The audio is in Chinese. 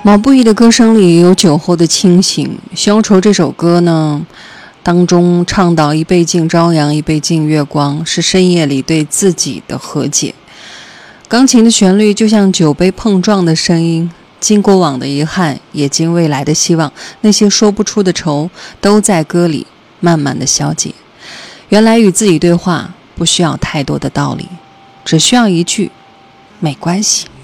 毛不易的歌声里有酒后的清醒。消愁这首歌呢，当中倡导一杯敬朝阳，一杯敬月光，是深夜里对自己的和解。钢琴的旋律就像酒杯碰撞的声音，经过往的遗憾，也经未来的希望，那些说不出的愁都在歌里慢慢的消解。原来与自己对话不需要太多的道理，只需要一句没关系。